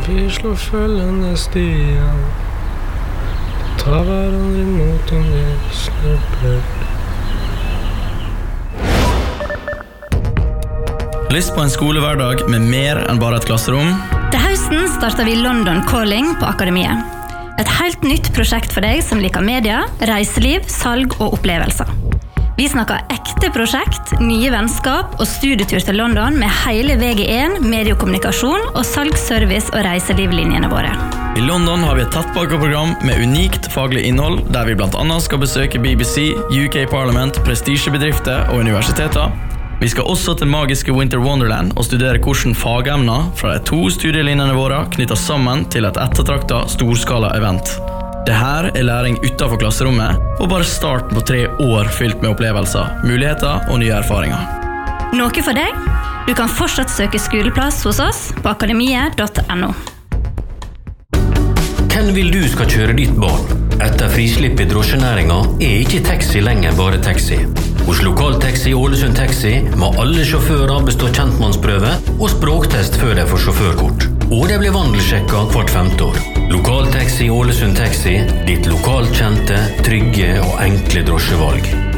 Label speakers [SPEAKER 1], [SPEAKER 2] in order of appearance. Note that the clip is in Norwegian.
[SPEAKER 1] Vi slår følgende stier, tar hverandre imot om vi snubler.
[SPEAKER 2] Lyst på en skolehverdag med mer enn bare et klasserom?
[SPEAKER 3] Til høsten starter vi London Calling på Akademiet. Et helt nytt prosjekt for deg som liker media, reiseliv, salg og opplevelser. Vi snakker ekte prosjekt, nye vennskap og studietur til London med hele VG1, mediekommunikasjon og salgsservice og reiselivlinjene våre.
[SPEAKER 2] I London har vi et tettpakket program med unikt faglig innhold, der vi blant annet skal besøke BBC, UK Parliament, prestisjebedrifter og universiteter. Vi skal også til magiske Winter Wonderland og studere hvordan fagemner fra de 2 studielinjene våre knytter sammen til et ettertraktet storskala-event. Dette læring utenfor klasserommet, og bare starten på 3 år fylt med opplevelser, muligheter og nye erfaringer.
[SPEAKER 3] Noe for deg? Du kan fortsatt søke skoleplass hos oss på akademiet.no.
[SPEAKER 4] Hvem vil du skal kjøre ditt barn? Etter frislipp i drosjenæringen ikke taxi lenger bare taxi. Hos Lokaltaxi Ålesund Taxi må alle sjåfører bestå kjentmannsprøve og språktest før de får sjåførkort. Og de blir vandelsjekket hvert 5. år. Lokaltaxi Ålesund Taxi, ditt lokalkjente, trygge og enkle drosjevalg.